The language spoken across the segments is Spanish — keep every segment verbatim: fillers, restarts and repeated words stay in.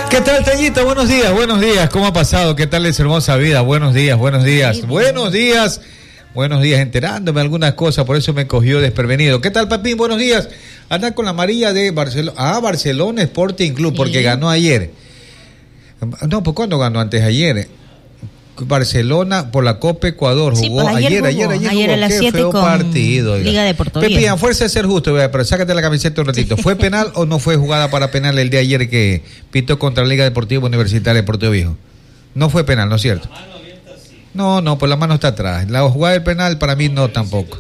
¿Qué tal, Tallita? Buenos días, buenos días. ¿Cómo ha pasado? ¿Qué tal es hermosa vida? Buenos días, buenos días, buenos días, buenos días. Enterándome algunas cosas, por eso me cogió desprevenido. ¿Qué tal, Papín? Buenos días. Anda con la amarilla de Barcelona. Ah, Barcelona Sporting Club, sí, porque ganó ayer. No, pues ¿cuándo ganó? Antes ayer. Barcelona por la Copa Ecuador jugó, sí, pues ayer, ayer, jugó, ayer, ayer, ayer jugó. A las Qué feo con partido. Liga de Puerto Rico. Pepe, a fuerza de ser justo, pero sácate la camiseta un ratito. ¿Fue penal o no fue jugada para penal el día de ayer que pitó contra la Liga Deportiva Universitaria de Puerto Viejo? No fue penal, ¿no es cierto? No, no, pues la mano está atrás. La jugada del penal para mí no tampoco.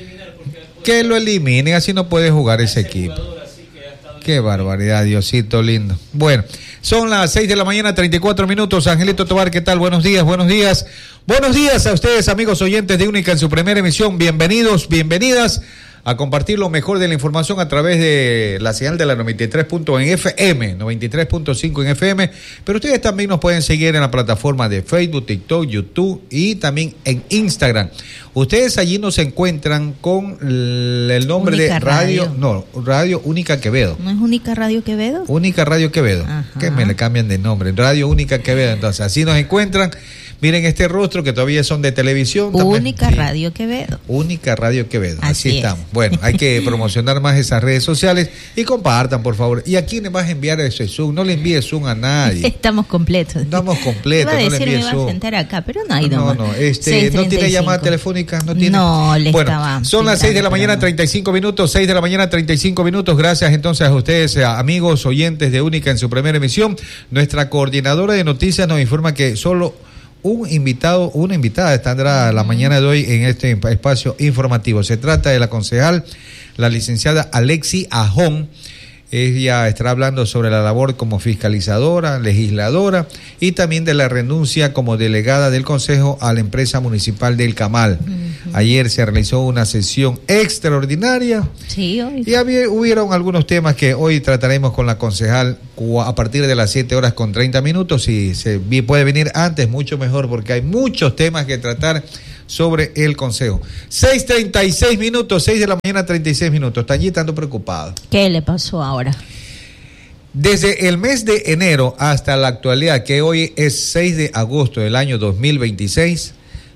Que lo eliminen, así no puede jugar ese equipo. Qué barbaridad, Diosito lindo. Bueno, son las seis de la mañana, treinta y cuatro minutos. Angelito Tobar, ¿qué tal? Buenos días, buenos días. Buenos días a ustedes, amigos oyentes de Única en su primera emisión. Bienvenidos, bienvenidas a compartir lo mejor de la información a través de la señal de la noventa y tres punto en F M, noventa y tres punto cinco en F M, pero ustedes también nos pueden seguir en la plataforma de Facebook, TikTok, YouTube y también en Instagram. Ustedes allí nos encuentran con el nombre Única de Radio, radio, no, Radio Única Quevedo. ¿No es Única Radio Quevedo? Única Radio Quevedo, ajá, que me le cambian de nombre, Radio Única Quevedo, entonces así nos encuentran. Miren este rostro que todavía son de televisión. Única también, Radio Quevedo. Única Radio Quevedo, así, así estamos. Es. Bueno, hay que promocionar más esas redes sociales y compartan, por favor. ¿Y a quién le vas a enviar ese Zoom? No le envíes Zoom a nadie. Estamos completos. Estamos completos, iba a no decir, le envíes me Zoom. iba a sentar acá, pero no hay No, no, este, ¿no tiene llamada telefónica? No tiene. No, le bueno, estaba. Son las seis de la mañana, treinta y cinco minutos, seis de la mañana, treinta y cinco minutos. Gracias entonces a ustedes, amigos oyentes de Única en su primera emisión. Nuestra coordinadora de noticias nos informa que solo un invitado, una invitada estará la mañana de hoy en este espacio informativo. Se trata de la concejal, la licenciada Alexi Ajón. Ella estará hablando sobre la labor como fiscalizadora, legisladora y también de la renuncia como delegada del Consejo a la empresa municipal del Camal. Uh-huh. Ayer se realizó una sesión extraordinaria, sí, hoy. y había, hubieron algunos temas que hoy trataremos con la concejal a partir de las siete horas con treinta minutos. Si se puede venir antes, mucho mejor, porque hay muchos temas que tratar sobre el Consejo. seis treinta y seis minutos, seis de la mañana, treinta y seis minutos. Están allí estando preocupados. ¿Qué le pasó ahora? Desde el mes de enero hasta la actualidad, que hoy es seis de agosto del año dos mil veintiséis,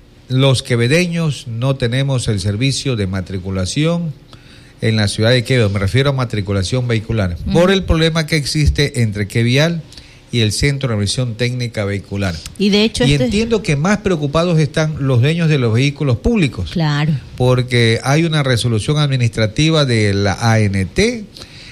los quevedeños no tenemos el servicio de matriculación en la ciudad de Quevedo. Me refiero a matriculación vehicular, mm. por el problema que existe entre Quevial y el Centro de Revisión Técnica Vehicular. Y de hecho y este... entiendo que más preocupados están los dueños de los vehículos públicos. Claro. Porque hay una resolución administrativa de la A N T.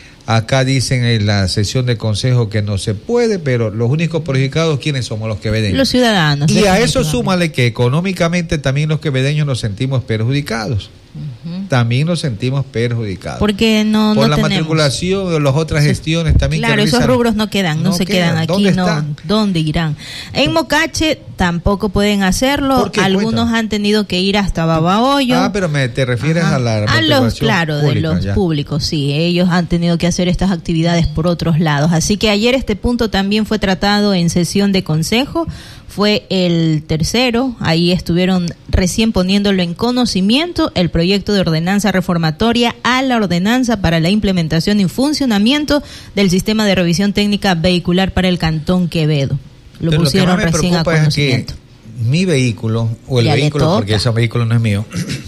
Acá dicen en la sesión de consejo que no se puede, pero los únicos perjudicados, ¿quiénes somos? Los quevedeños. Los ciudadanos. Y a eso súmale que económicamente también los quevedeños nos sentimos perjudicados. Uh-huh. También nos sentimos perjudicados. Porque no, por no la tenemos. matriculación o las otras gestiones también. Claro, que esos rubros no quedan, no, no se quedan, quedan aquí, ¿Dónde no. están? ¿Dónde irán? En Mocache tampoco pueden hacerlo. Algunos Cuenta. han tenido que ir hasta Babahoyo. Ah, pero me, te refieres Ajá. a la a los, claro, pública, de los ya. públicos, sí. Ellos han tenido que hacer estas actividades por otros lados. Así que ayer este punto también fue tratado en sesión de consejo. Fue el tercero, ahí estuvieron recién poniéndolo en conocimiento el proyecto de ordenanza reformatoria a la ordenanza para la implementación y funcionamiento del sistema de revisión técnica vehicular para el Cantón Quevedo. Lo Pero pusieron lo recién a conocimiento. Es que mi vehículo, o el ya vehículo, porque ese vehículo no es mío,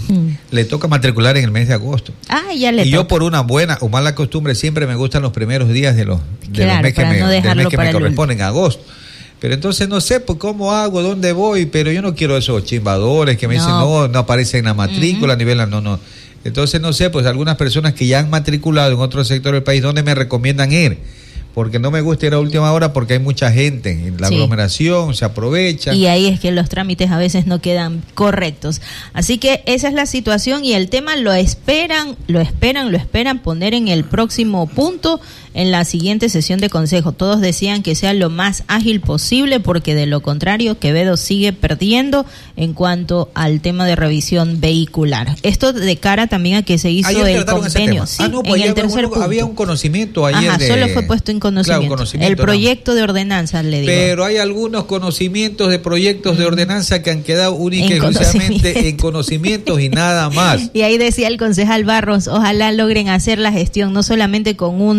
le toca matricular en el mes de agosto. Ah, ya le Y toca. yo por una buena o mala costumbre siempre me gustan los primeros días de los, de claro, los meses que me, no del mes que me el... corresponden, en agosto. Pero entonces no sé pues cómo hago, dónde voy, pero yo no quiero esos chimbadores que me no. dicen no, no aparece en la matrícula, uh-huh. a nivel, no, no. Entonces no sé, pues algunas personas que ya han matriculado en otro sector del país, ¿dónde me recomiendan ir? Porque no me gusta ir a última hora porque hay mucha gente en la sí. aglomeración, se aprovecha. Y ahí es que los trámites a veces no quedan correctos. Así que esa es la situación y el tema lo esperan, lo esperan, lo esperan poner en el próximo punto en la siguiente sesión de consejo. Todos decían que sea lo más ágil posible porque de lo contrario Quevedo sigue perdiendo en cuanto al tema de revisión vehicular. Esto de cara también a que se hizo ayer el convenio. Sí, ah, no, pues en el tercer uno, punto. Había un conocimiento ayer. Ajá, de... solo fue puesto en conocimiento. Claro, conocimiento el proyecto no. de ordenanza, le digo. Pero hay algunos conocimientos de proyectos de ordenanza que han quedado única y exclusivamente en conocimientos y nada más. Y ahí decía el concejal Barros, ojalá logren hacer la gestión no solamente con un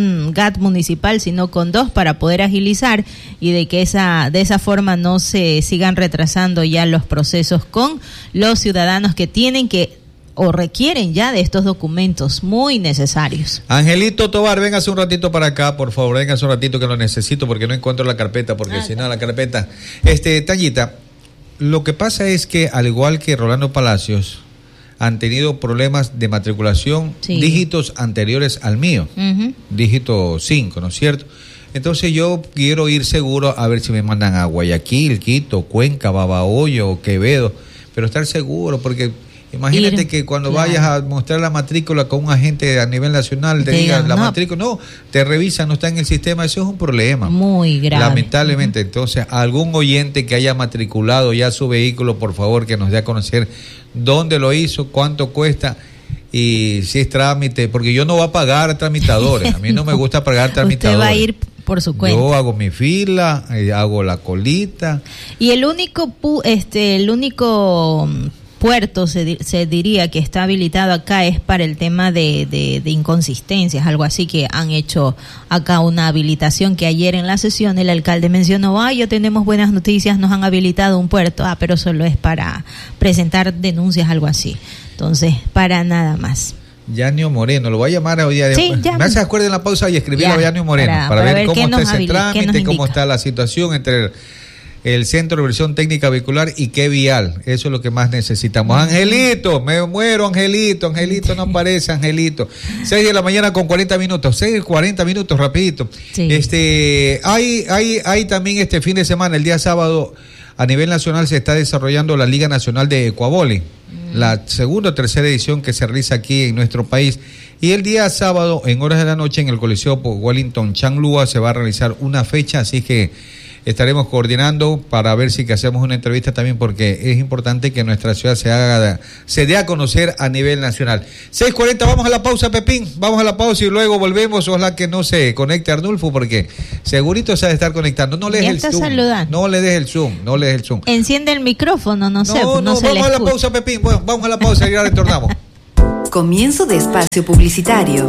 C A T municipal, sino con dos para poder agilizar y de que esa de esa forma no se sigan retrasando ya los procesos con los ciudadanos que tienen que o requieren ya de estos documentos muy necesarios. Angelito Tobar, véngase un ratito para acá, por favor, véngase un ratito que lo necesito porque no encuentro la carpeta, porque ah, si no la carpeta. Este, Tallita, lo que pasa es que al igual que Rolando Palacios, han tenido problemas de matriculación, sí. dígitos anteriores al mío, uh-huh. dígito cinco, ¿no es cierto? Entonces yo quiero ir seguro a ver si me mandan a Guayaquil, Quito, Cuenca, Babahoyo, Quevedo, pero estar seguro porque... Imagínate Ir, que cuando claro. vayas a mostrar la matrícula con un agente a nivel nacional, te diga la no. matrícula, no, te revisan, no está en el sistema, eso es un problema. Muy grave. Lamentablemente, uh-huh. entonces, algún oyente que haya matriculado ya su vehículo, por favor, que nos dé a conocer dónde lo hizo, cuánto cuesta y si es trámite, porque yo no voy a pagar tramitadores, a mí no me gusta pagar tramitadores. Usted va a ir por su cuenta. Yo hago mi fila, eh, hago la colita. Y el único, pu- este, el único... puerto se, se diría que está habilitado acá es para el tema de, de, de inconsistencias, algo así que han hecho acá una habilitación que ayer en la sesión el alcalde mencionó, ay, ya tenemos buenas noticias, nos han habilitado un puerto, ah, pero solo es para presentar denuncias, algo así. Entonces, para nada más. Yanio Moreno, lo voy a llamar hoy día. Sí, me hace acuerdo en la pausa y escribirle a Yanio Moreno para, para, para ver, ver cómo está ese trámite, cómo está la situación entre el, el Centro de Revisión Técnica Vehicular y qué vial. Eso es lo que más necesitamos. Angelito, me muero, Angelito, Angelito no aparece, Angelito. seis de la mañana con cuarenta minutos, seis cuarenta minutos, rapidito. Sí. Este, hay, hay, hay también este fin de semana, el día sábado, a nivel nacional se está desarrollando la Liga Nacional de Ecuavoli, mm. la segunda o tercera edición que se realiza aquí en nuestro país. Y el día sábado, en horas de la noche, en el Coliseo Wellington Changlua, se va a realizar una fecha, así que estaremos coordinando para ver si que hacemos una entrevista también, porque es importante que nuestra ciudad se haga, se dé a conocer a nivel nacional. seis cuarenta, vamos a la pausa, Pepín, vamos a la pausa y luego volvemos. Ojalá que no se conecte Arnulfo, porque segurito se ha de estar conectando. No le des el zoom, saludando. no le des el zoom, no le des el zoom. Enciende el micrófono, no, no sé. No, no, se vamos a la pausa, Pepín, bueno, vamos a la pausa y ya retornamos. Comienzo de espacio publicitario.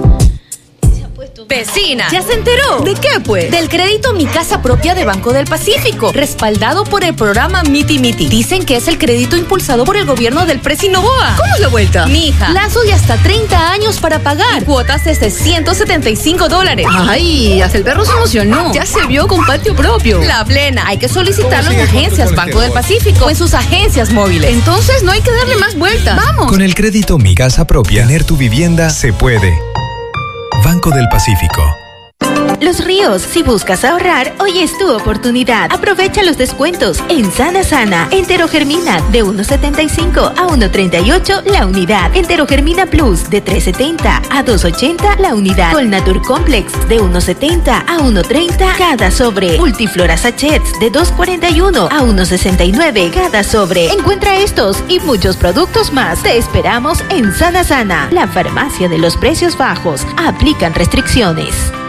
Vecina, ¿ya se enteró? ¿De qué, pues? Del crédito Mi Casa Propia de Banco del Pacífico, respaldado por el programa Miti Miti. Dicen que es el crédito impulsado por el gobierno del Presi Noboa. ¿Cómo es la vuelta? Mija, plazo de hasta treinta años para pagar, cuotas de seiscientos setenta y cinco dólares. Ay, hasta el perro se emocionó. Ya se vio con patio propio. La plena, hay que solicitarlo en agencias Banco del Pacífico o en sus agencias móviles. Entonces no hay que darle más vueltas. ¡Vamos! Con el crédito Mi Casa Propia, tener tu vivienda se puede. Banco del Pacífico. Los Ríos, si buscas ahorrar, hoy es tu oportunidad. Aprovecha los descuentos en Sana Sana, Enterogermina de uno setenta y cinco a uno treinta y ocho la unidad. Enterogermina Plus de tres setenta a dos ochenta la unidad. Colnatur Complex de uno setenta a uno treinta cada sobre. Multiflora Sachets de dos cuarenta y uno a uno sesenta y nueve cada sobre. Encuentra estos y muchos productos más. Te esperamos en Sana Sana, la farmacia de los precios bajos. Aplican restricciones.